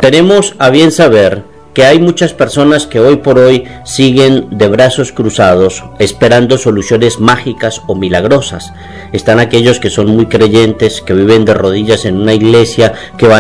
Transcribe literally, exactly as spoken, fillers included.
Tenemos a bien saber que hay muchas personas que hoy por hoy siguen de brazos cruzados esperando soluciones mágicas o milagrosas. Están aquellos que son muy creyentes, que viven de rodillas en una iglesia, que van